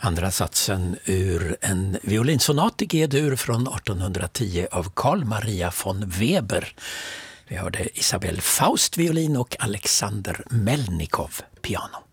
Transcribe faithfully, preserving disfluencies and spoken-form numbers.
Andra satsen ur en violinsonat i G-dur från artonhundratio av Carl Maria von Weber. Vi hörde Isabel Faust violin och Alexander Melnikov piano.